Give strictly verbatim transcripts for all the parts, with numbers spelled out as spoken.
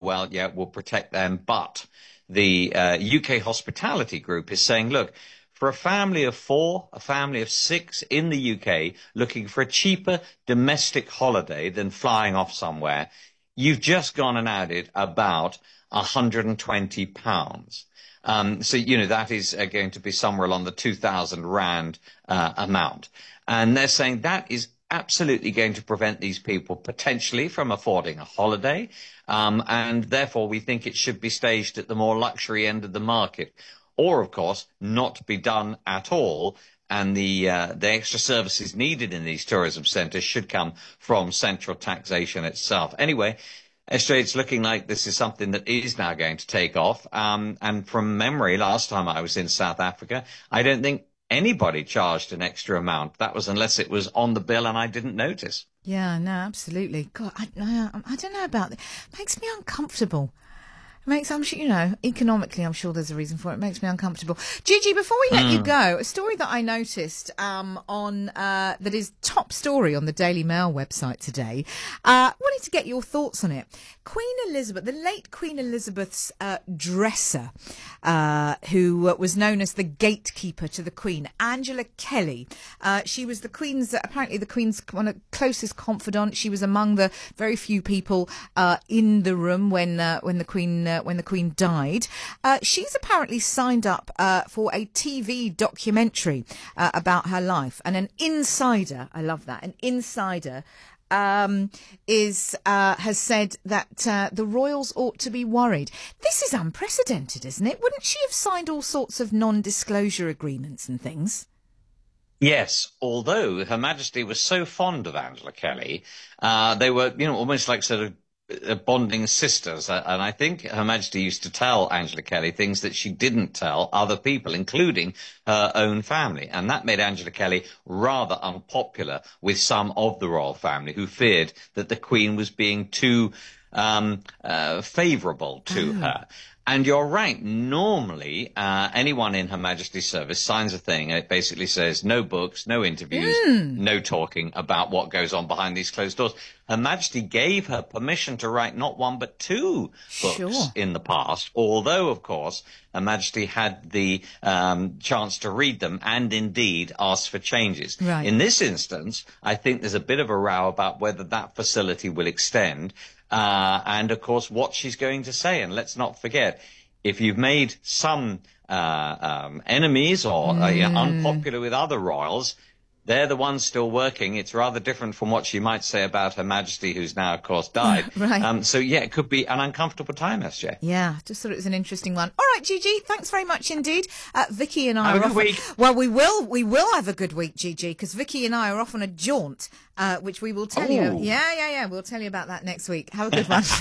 well, yeah, we'll protect them. But the uh, U K Hospitality Group is saying, look, for a family of four, a family of six in the U K looking for a cheaper domestic holiday than flying off somewhere, you've just gone and added about one hundred twenty pounds. Um, so, you know, that is uh, going to be somewhere along the two thousand rand uh, amount. And they're saying that is absolutely going to prevent these people potentially from affording a holiday. Um, and therefore, we think it should be staged at the more luxury end of the market. Or, of course, not be done at all. And the uh, the extra services needed in these tourism centres should come from central taxation itself. Anyway, Esther, it's looking like this is something that is now going to take off. Um, and from memory, last time I was in South Africa, I don't think anybody charged an extra amount. That was unless it was on the bill and I didn't notice. Yeah, no, absolutely. God, I, I, I don't know about it. It makes me uncomfortable. It makes, I'm sure, you know, economically, I'm sure there's a reason for it. It makes me uncomfortable. Gigi, before we let mm. you go, a story that I noticed um, on uh, that is top story on the Daily Mail website today. Uh, wanted to get your thoughts on it. Queen Elizabeth, the late Queen Elizabeth's uh, dresser, uh, who uh, was known as the gatekeeper to the Queen, Angela Kelly. Uh, she was the Queen's, uh, apparently the Queen's one of closest confidant. She was among the very few people uh, in the room when uh, when the Queen. Uh, when the Queen died. Uh, she's apparently signed up uh, for a T V documentary uh, about her life. And an insider, I love that, an insider um, is uh, has said that uh, the royals ought to be worried. This is unprecedented, isn't it? Wouldn't she have signed all sorts of non-disclosure agreements and things? Yes, although Her Majesty was so fond of Angela Kelly, uh, they were, you know, almost like sort of bonding sisters, and I think Her Majesty used to tell Angela Kelly things that she didn't tell other people, including her own family, and that made Angela Kelly rather unpopular with some of the royal family who feared that the Queen was being too um, uh, favourable to oh. her. And you're right, normally uh, anyone in Her Majesty's service signs a thing, and it basically says no books, no interviews, mm. no talking about what goes on behind these closed doors. Her Majesty gave her permission to write not one but two books sure. in the past, although, of course, Her Majesty had the um, chance to read them and indeed ask for changes. Right. In this instance, I think there's a bit of a row about whether that facility will extend. Uh, and, of course, what she's going to say. And let's not forget, if you've made some uh, um, enemies or mm. uh, you know, unpopular with other royals, they're the ones still working. It's rather different from what she might say about Her Majesty, who's now, of course, died. Right. Um, so, yeah, it could be an uncomfortable time, S J. Yeah, just thought it was an interesting one. All right, Gigi, thanks very much indeed. Uh, Vicky and I have are a good off. week. Well, we will, we will have a good week, Gigi, because Vicky and I are off on a jaunt, uh, which we will tell Ooh. you. Yeah, yeah, yeah. We'll tell you about that next week. Have a good one.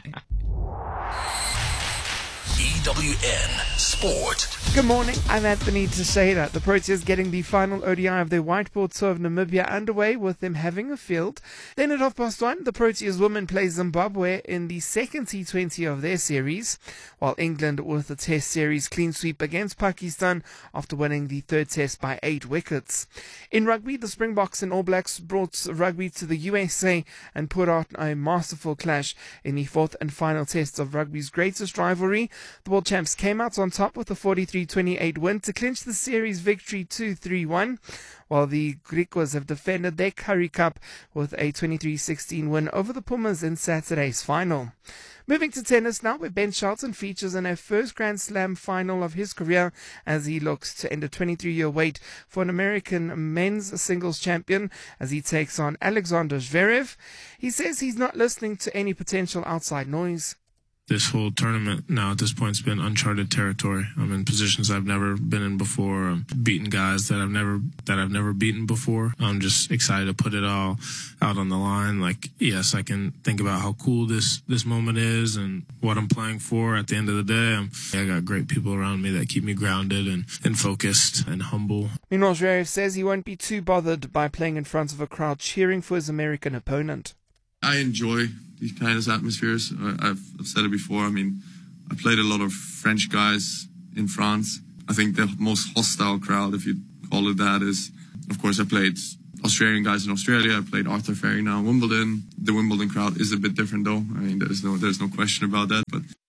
E W N Sport. Good morning, I'm Anthony Teixeira. The Proteas getting the final O D I of their whiteboard tour of Namibia underway, with them having a field. Then at half past one, the Proteas women play Zimbabwe in the second T twenty of their series, while England with the Test series clean sweep against Pakistan after winning the third Test by eight wickets. In rugby, the Springboks and All Blacks brought rugby to the U S A and put out a masterful clash in the fourth and final Test of rugby's greatest rivalry. The world champs came out on top with a forty-three twenty-eight win to clinch the series victory two three one, while the Griquas have defended their Currie Cup with a twenty-three sixteen win over the Pumas in Saturday's final. Moving to tennis now, where Ben Shelton features in a first Grand Slam final of his career as he looks to end a twenty-three-year wait for an American men's singles champion as he takes on Alexander Zverev. He says he's not listening to any potential outside noise. This whole tournament now at this point has been uncharted territory. I'm in positions I've never been in before. I'm beating guys that I've never that I've never beaten before. I'm just excited to put it all out on the line. Like, yes, I can think about how cool this this moment is and what I'm playing for. At the end of the day, I'm, I got great people around me that keep me grounded and, and focused and humble. Meanwhile, Zverev says he won't be too bothered by playing in front of a crowd cheering for his American opponent. I enjoy these kind of atmospheres. I've, I've said it before. I mean, I played a lot of French guys in France. I think the most hostile crowd, if you call it that, is, of course, I played Australian guys in Australia. I played Arthur Ferry now in Wimbledon. The Wimbledon crowd is a bit different, though. I mean, there's no there's no question about that.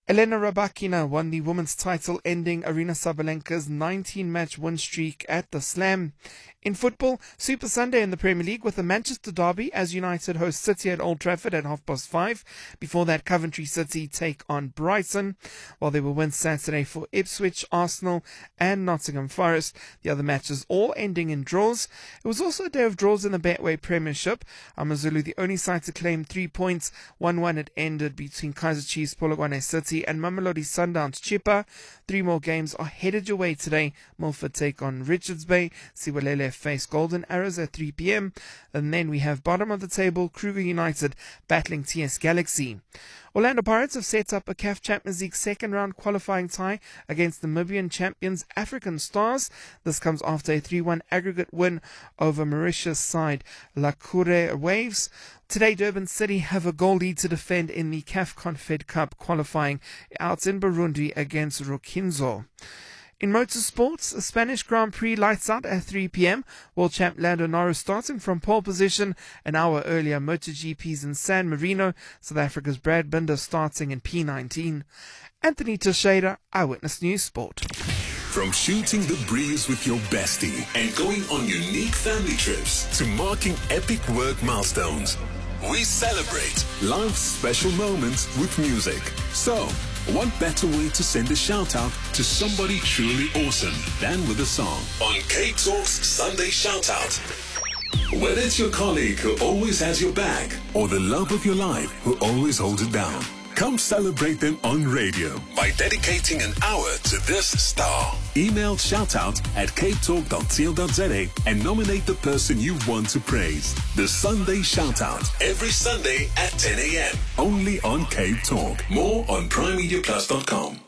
Elena Rybakina won the women's title, ending Aryna Sabalenka's nineteen-match win streak at the Slam. In football, Super Sunday in the Premier League with the Manchester derby as United host City at Old Trafford at half past five. Before that, Coventry City take on Brighton, while there were wins Saturday for Ipswich, Arsenal and Nottingham Forest. The other matches all ending in draws. It was also a day of draws in the Betway Premiership. Amazulu, the only side to claim three points. one one it ended between Kaizer Chiefs, Polokwane City and Mamelodi Sundowns Chippa. Three more games are headed your way today. Milford take on Richards Bay. Siwalele face Golden Arrows at three p.m. And then we have bottom of the table, Kruger United battling T S Galaxy. Orlando Pirates have set up a C A F Champions League second round qualifying tie against Namibian champions African Stars. This comes after a three one aggregate win over Mauritius side Lakure Waves. Today, Durban City have a goal lead to defend in the C A F Confed Cup qualifying out in Burundi against Rukinzo. In motorsports, a Spanish Grand Prix lights out at three p.m. World champ Lando Norris starting from pole position. An hour earlier, MotoGP's in San Marino. South Africa's Brad Binder starting in P nineteen. Anthony Teixeira, Eyewitness News Sport. From shooting the breeze with your bestie and going on unique family trips to marking epic work milestones, we celebrate life's special moments with music. So, what better way to send a shout out to somebody truly awesome than with a song on K-Talk's Sunday Shout Out. Whether it's your colleague who always has your back or the love of your life who always holds it down, come celebrate them on radio by dedicating an hour to this star. Email shoutout at capetalk dot co dot za and nominate the person you want to praise. The Sunday Shoutout, every Sunday at ten a.m. only on Cape Talk. More on prime media plus dot com.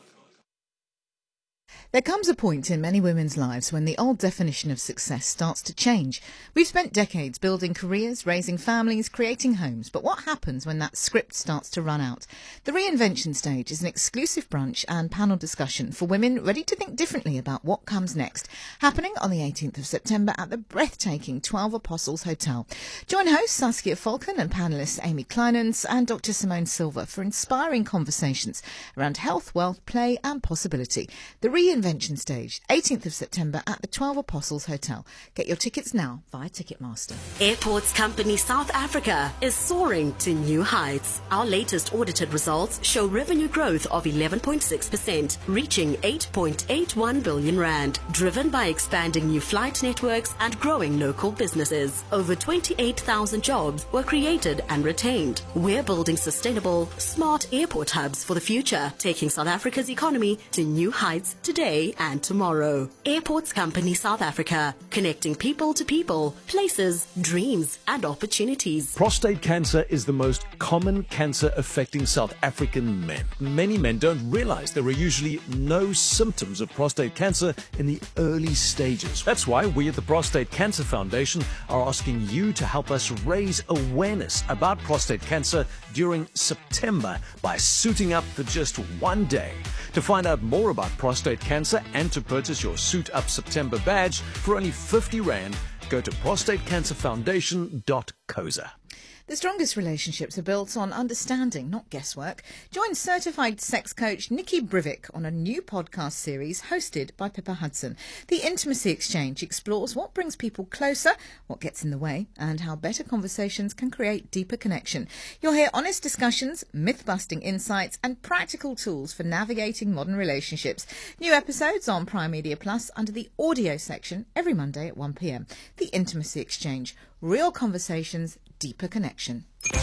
There comes a point in many women's lives when the old definition of success starts to change. We've spent decades building careers, raising families, creating homes. But what happens when that script starts to run out? The Reinvention Stage is an exclusive brunch and panel discussion for women ready to think differently about what comes next. Happening on the eighteenth of September at the breathtaking twelve Apostles Hotel. Join host Saskia Falcon and panellists Amy Kleinens and Doctor Simone Silva for inspiring conversations around health, wealth, play and possibility. The Reinvention Invention Stage, eighteenth of September at the twelve Apostles Hotel. Get your tickets now via Ticketmaster. Airports Company South Africa is soaring to new heights. Our latest audited results show revenue growth of eleven point six percent, reaching eight point eight one billion rand, driven by expanding new flight networks and growing local businesses. Over twenty-eight thousand jobs were created and retained. We're building sustainable, smart airport hubs for the future, taking South Africa's economy to new heights today and tomorrow. Airports Company South Africa, connecting people to people, places, dreams and opportunities. Prostate cancer is the most common cancer affecting South African men. Many men don't realize there are usually no symptoms of prostate cancer in the early stages. That's why we at the Prostate Cancer Foundation are asking you to help us raise awareness about prostate cancer during September by suiting up for just one day. To find out more about prostate cancer and to purchase your Suit Up September badge for only fifty rand, go to prostate cancer foundation dot coza. The strongest relationships are built on understanding, not guesswork. Join certified sex coach Nikki Brivik on a new podcast series hosted by Pippa Hudson. The Intimacy Exchange explores what brings people closer, what gets in the way, and how better conversations can create deeper connection. You'll hear honest discussions, myth-busting insights, and practical tools for navigating modern relationships. New episodes on Prime Media Plus under the audio section every Monday at one p.m. The Intimacy Exchange. Real conversations, deeper connection.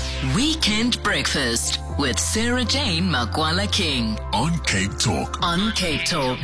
Weekend Breakfast with Sarah Jane Makwala King on Cape Talk. On Cape Talk.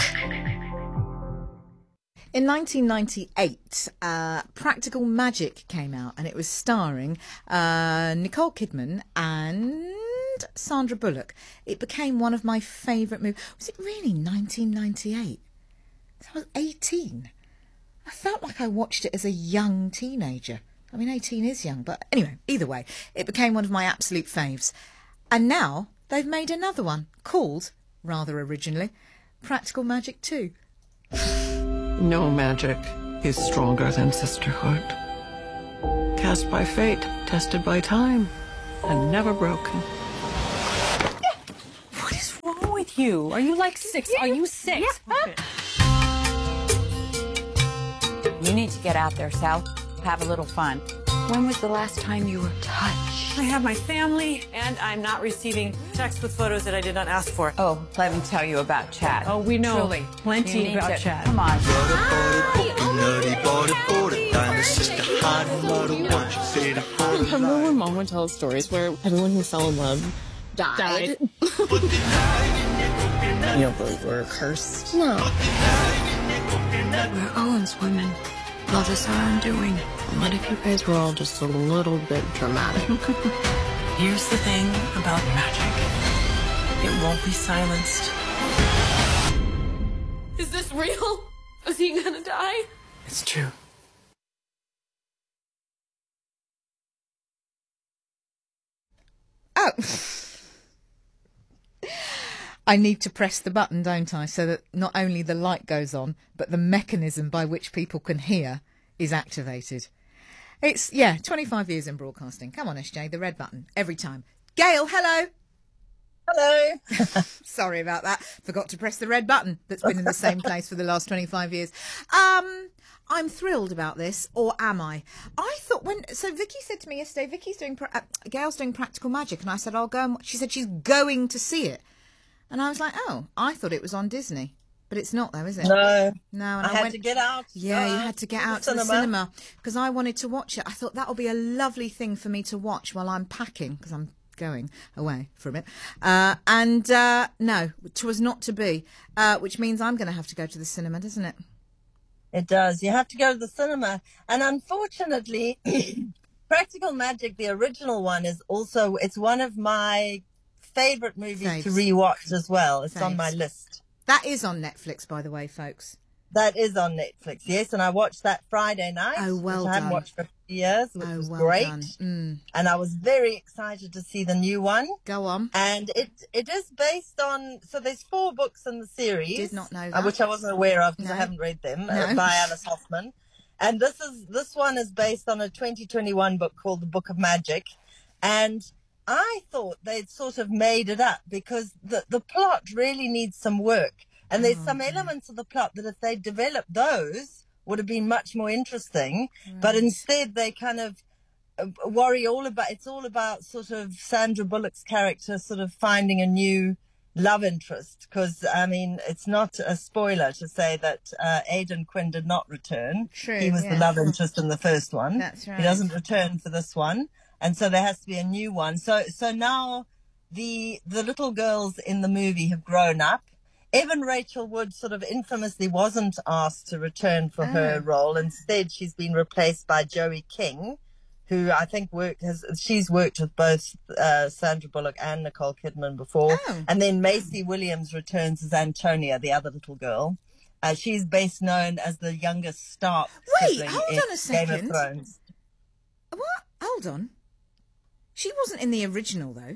In nineteen ninety-eight, uh, Practical Magic came out and it was starring uh, Nicole Kidman and Sandra Bullock. It became one of my favourite movies. Was it really nineteen ninety-eight? I was eighteen. I felt like I watched it as a young teenager. I mean, eighteen is young, but anyway, either way, it became one of my absolute faves. And now they've made another one called, rather originally, Practical Magic two. No magic is stronger than sisterhood. Cast by fate, tested by time, and never broken. What is wrong with with you? Are you like six? Are you six? Yeah. You need to get out there, Sal. Have a little fun. When was the last time you were touched? I have my family, and I'm not receiving texts with photos that I did not ask for. Oh, let me tell you about Chad. Oh, we know Truly. plenty You need about to- Chad. Come on. Remember when Mom would tell us stories where everyone who fell in love died? Died. You don't believe we're cursed? No. We're Owen's women. Love is our undoing. What if you guys were all just a little bit dramatic? Here's the thing about magic. It won't be silenced. Is this real? Is he gonna die? It's true. Oh. I need to press the button, don't I, so that not only the light goes on, but the mechanism by which people can hear is activated. It's, yeah, twenty-five years in broadcasting. Come on, S J, the red button, every time. Gail, hello. Hello. Sorry about that. Forgot to press the red button that's been in the same place for the last twenty-five years. Um, I'm thrilled about this, or am I? I thought when... So Vicky said to me yesterday, Vicky's doing... Uh, Gail's doing Practical Magic, and I said, I'll go and... She said she's going to see it. And I was like, oh, I thought it was on Disney. But it's not, though, is it? No. No. And I, I had went, to get out. Yeah, uh, you had to get to out the to the cinema. cinema because I wanted to watch it. I thought that'll be a lovely thing for me to watch while I'm packing because I'm going away for a bit. Uh, and uh, no, it was not to be, uh, which means I'm going to have to go to the cinema, doesn't it? It does. You have to go to the cinema. And unfortunately, Practical Magic, the original one, is also, it's one of my favorite movies Faves. to rewatch as well. It's Faves. on my list. That is on Netflix, by the way, folks. That is on Netflix, yes. And I watched that Friday night, Oh, well which I hadn't done. watched for a few years, which Oh, was well great. done. Mm. And I was very excited to see the new one. Go on. And it it is based on, so there's four books in the series. Did not know uh, that. which I wasn't aware of because No. I haven't read them, No. uh, by Alice Hoffman. And this is this one is based on a twenty twenty-one book called The Book of Magic. And I thought they'd sort of made it up because the, the plot really needs some work. And there's Oh, some okay. elements of the plot that if they developed those would have been much more interesting. But instead they kind of uh, worry all about, it's all about sort of Sandra Bullock's character sort of finding a new love interest. Because, I mean, it's not a spoiler to say that uh, Aidan Quinn did not return. True, He was yeah. the love interest in the first one. That's right. He doesn't return for this one. And so there has to be a new one. So so now the the little girls in the movie have grown up. Evan Rachel Wood sort of infamously wasn't asked to return for her Oh. role. Instead, she's been replaced by Joey King, who I think worked has she's worked with both uh, Sandra Bullock and Nicole Kidman before. Oh. And then Macy Williams returns as Antonia, the other little girl. Uh, she's best known as the youngest Stark Wait, sibling hold in on a Game of second. Thrones. What? Hold on. She wasn't in the original, though.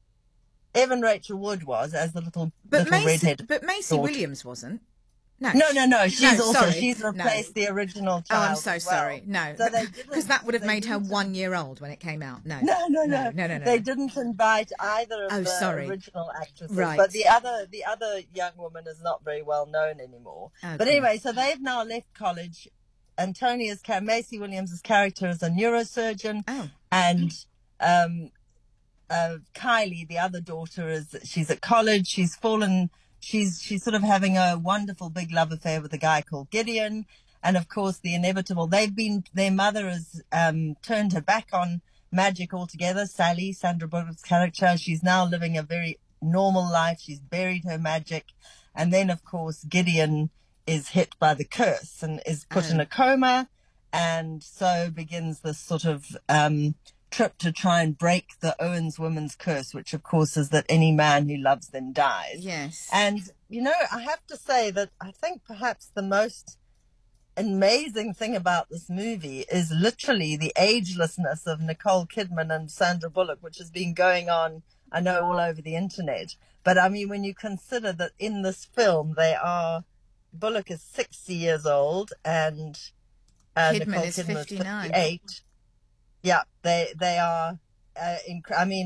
Evan Rachel Wood was as the little But little Macy, redhead. but Macy daughter. Williams wasn't. No, No, no, no. She's No, also sorry. she's No. replaced the original Oh, child. I'm so as well. sorry. No, So they because didn't- that would have they made her didn't- one year old when it came out. No, No, no, no, no, no, no. They didn't invite either of Oh, the sorry. original actresses, Right. but the other the other young woman is not very well known anymore. But Okay. anyway, so they've now left college. Antonia's char- Macy Williams' character is a neurosurgeon, Oh. and um, uh, Kylie, the other daughter, is she's at college. She's fallen. She's she's sort of having a wonderful big love affair with a guy called Gideon, and of course the inevitable. They've been their mother has um, turned her back on magic altogether. Sally, Sandra Bullock's character, she's now living a very normal life. She's buried her magic, and then of course Gideon is hit by the curse and is put in a coma, and so begins this sort of um, trip to try and break the Owens woman's curse, which of course is that any man who loves them dies. Yes. And, you know, I have to say that I think perhaps the most amazing thing about this movie is literally the agelessness of Nicole Kidman and Sandra Bullock, which has been going on, I know, all over the internet. But I mean, when you consider that in this film, they are, Bullock is sixty years old and uh, Kidman Nicole is Kidman fifty-nine. is fifty-eight. Yeah, they they are. Uh, inc- I mean,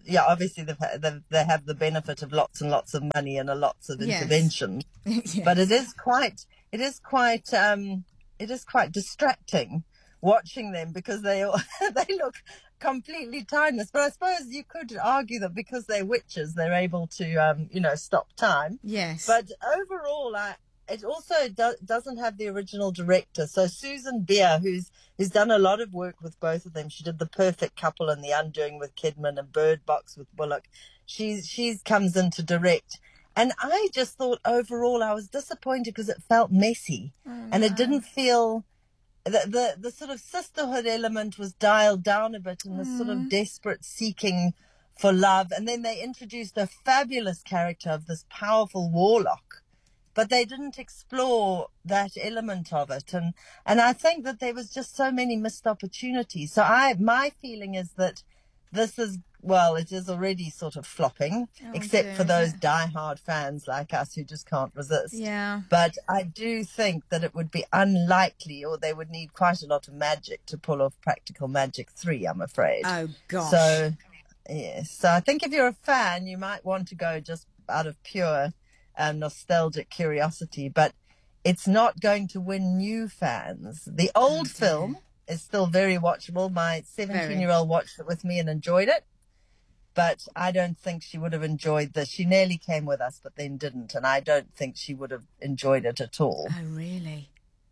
yeah, obviously they've, they've, they have the benefit of lots and lots of money and a lots of Yes. intervention. Yes. But it is quite, it is quite, um, it is quite distracting watching them because they all, they look completely timeless. But I suppose you could argue that because they're witches, they're able to, um, you know, stop time. Yes. But overall, I, it also do, doesn't have the original director. So Susan Beer, who's who's done a lot of work with both of them. She did The Perfect Couple and The Undoing with Kidman and Bird Box with Bullock. She's she's comes in to direct. And I just thought overall I was disappointed because it felt messy. Oh, and no. it didn't feel... The, the the sort of sisterhood element was dialed down a bit, and the sort of desperate seeking for love. And then they introduced a fabulous character of this powerful warlock, but they didn't explore that element of it. And and I think that there was just so many missed opportunities. So I my feeling is that this is, well, it is already sort of flopping, Oh, except dear, for is those it? die-hard fans like us who just can't resist. Yeah. But I do think that it would be unlikely, or they would need quite a lot of magic to pull off Practical Magic three, I'm afraid. Oh, gosh. So, yes. So I think if you're a fan, you might want to go just out of pure um, nostalgic curiosity, but it's not going to win new fans. The old film is still very watchable. My seventeen-year-old watched it with me and enjoyed it. But I don't think she would have enjoyed this. She nearly came with us, but then didn't. And I don't think she would have enjoyed it at all. Oh, really?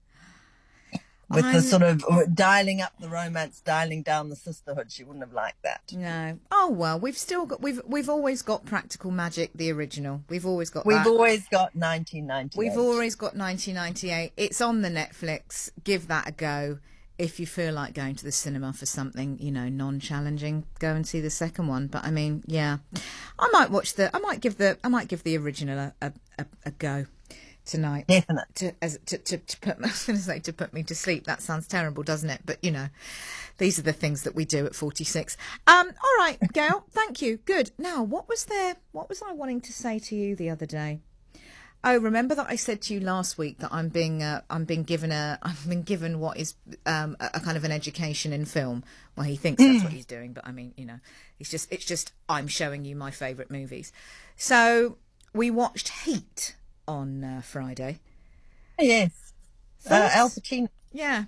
With I'm- the sort of dialing up the romance, dialing down the sisterhood, she wouldn't have liked that. No. Oh, well, we've still got, we've we've always got Practical Magic, the original. We've always got We've that. always got nineteen ninety-eight. We've always got nineteen ninety-eight. It's on the Netflix. Give that a go. If you feel like going to the cinema for something, you know, non-challenging, go and see the second one. But I mean, yeah, I might watch the, I might give the, I might give the original a a, a, a go tonight. Definitely. To, as, to, to, to put, I was going to say to put me to sleep. That sounds terrible, doesn't it? But you know, these are the things that we do at forty-six. Um, all right, Gail, thank you. Good. Now, what was there? What was I wanting to say to you the other day? Oh, remember that I said to you last week that I'm being uh, I'm being given a I've been given what is um, a, a kind of an education in film. Well, he thinks that's what he's doing, but I mean, you know, it's just it's just I'm showing you my favourite movies. So we watched Heat on uh, Friday. Yes, uh, Al Pacino. Yeah,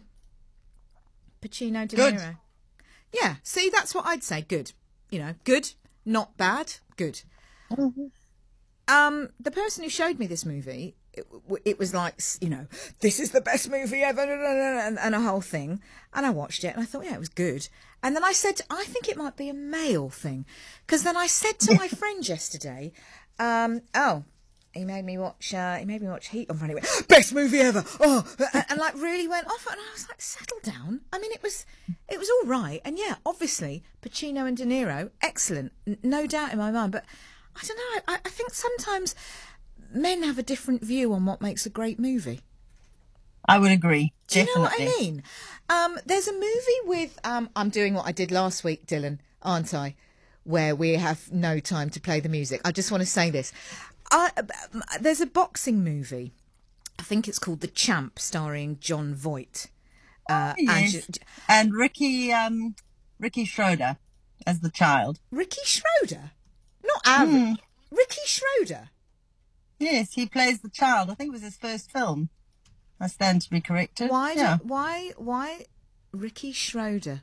Pacino, De Good. Niro. Yeah, see, that's what I'd say. Good, you know, good, not bad, good. Mm-hmm. Um, the person who showed me this movie, it, it was like, you know, this is the best movie ever, and, and a whole thing. And I watched it and I thought, yeah, it was good. And then I said, I think it might be a male thing. Because then I said to my friend yesterday, um, oh, he made me watch, uh, he made me watch Heat on Friday. He went, best movie ever. Oh, and, and like really went off. And I was like, settle down. I mean, it was, it was all right. And yeah, obviously Pacino and De Niro, excellent. N- no doubt in my mind. But I don't know. I, I think sometimes men have a different view on what makes a great movie. I would agree. Do you Definitely. know what I mean? Um, there's a movie with, um, I'm doing what I did last week, Dylan, aren't I? Where we have no time to play the music. I just want to say this. I, there's a boxing movie. I think it's called The Champ, starring John Voight. Uh, Oh, yes. and, And Ricky, um, Ricky Schroeder as the child. Ricky Schroeder? Not Aaron. Hmm. Ricky Schroeder. Yes, he plays the child. I think it was his first film. I stand to be corrected. Why? Yeah. Do, why? Why? Ricky Schroeder.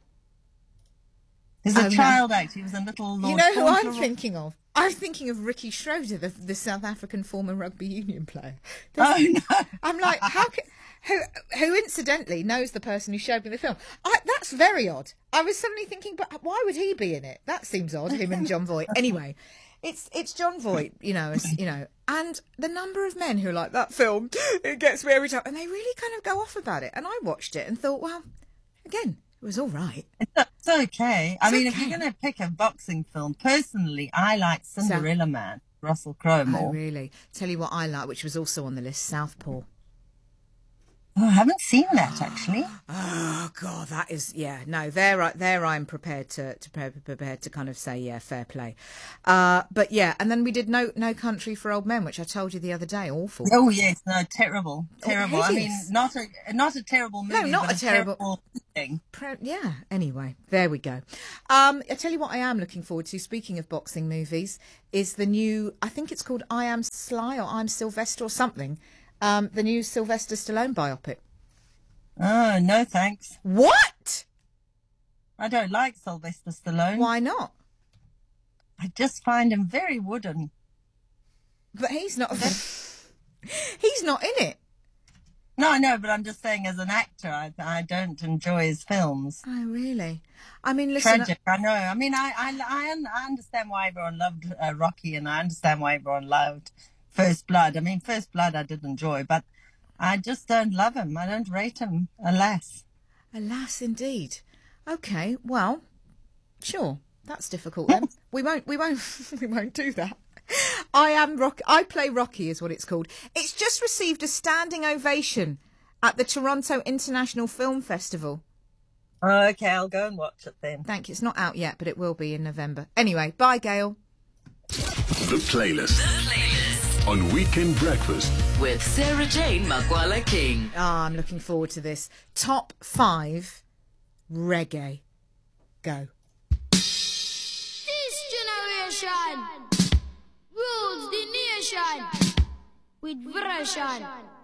He's a Oh, no. child actor. He was a little Lord You know who I'm Fauntleroy. thinking of? I'm thinking of Ricky Schroeder, the, the South African former rugby union player. Oh, There's- no. I'm like, how can, who, who incidentally knows the person who showed me the film? I, that's very odd. I was suddenly thinking, but why would he be in it? That seems odd, him and John Voight. Anyway, it's it's John Voight, you know, it's, you know, and the number of men who are like, that film, it gets me every time. And they really kind of go off about it. And I watched it and thought, well, again, it was all right. It's okay. I It's mean, if okay. you're going to pick a boxing film, personally, I like Cinderella Man, Russell Crowe more. Oh, really? Tell you what I like, which was also on the list, Southpaw. Oh, I haven't seen that, actually. Oh God, that is yeah. No, there, I, there, I'm prepared to to pre- prepared to kind of say yeah, fair play. Uh, but yeah, and then we did no No Country for Old Men, which I told you the other day, awful. Oh yes, no, terrible, terrible. I mean, hideous. not a not a terrible movie. No, not but a terrible- Pro- yeah, anyway, there we go. Um, I tell you what I am looking forward to, speaking of boxing movies, is the new, I think it's called I Am Sly or I'm Sylvester or something, um, the new Sylvester Stallone biopic. Oh, no thanks. What? I don't like Sylvester Stallone. Why not? I just find him very wooden. But he's not, he's not in it. No, I know, but I'm just saying as an actor, I, I don't enjoy his films. Oh, really? I mean, listen... Tragic, I know. I mean, I I, I, un- I understand why everyone loved uh, Rocky, and I understand why everyone loved First Blood. I mean, First Blood I did enjoy, but I just don't love him. I don't rate him, alas. Alas, indeed. Okay, well, sure. That's difficult then. we won't, we won't, we won't do that. I am Rock. I Play Rocky is what it's called. It's just received a standing ovation at the Toronto International Film Festival. Oh, okay, I'll go and watch it then. Thank you. It's not out yet, but it will be in November. Anyway, bye, Gail. The Playlist. The Playlist. On Weekend Breakfast. With Sarah Jane Makwala King. Ah, I'm looking forward to this. Top five reggae. Go. This generation rules the nation with version.